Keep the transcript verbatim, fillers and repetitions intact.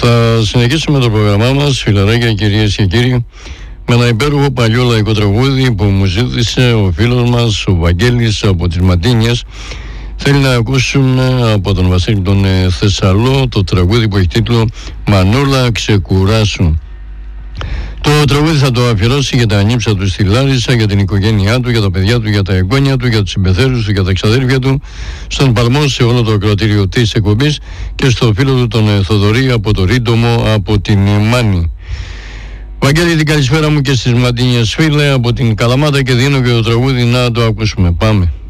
Θα συνεχίσουμε το πρόγραμμά μας, φιλαράκια, κυρίες και κύριοι, με ένα υπέροχο παλιό λαϊκό τραγούδι που μου ζήτησε ο φίλος μας, ο Βαγγέλης από τις Ματίνιες. Θέλει να ακούσουμε από τον Βασίλη τον ε, Θεσσαλό το τραγούδι που έχει τίτλο «Μανούλα ξεκουράσου». Το τραγούδι θα το αφιερώσει για τα ανήψα του στη Λάρισα, για την οικογένειά του, για τα παιδιά του, για τα εγγόνια του, για τους συμπεθέρους του, για τα ξαδέρφια του, στον Παλμό, σε όλο το ακροατήριο της εκπομπής και στο φίλο του τον Θοδωρή από το Ρίντομο, από την Μάνη. Βαγγέλη, την καλησπέρα μου και στις Ματίνιες, φίλε, από την Καλαμάτα, και δίνω και το τραγούδι να το ακούσουμε. Πάμε.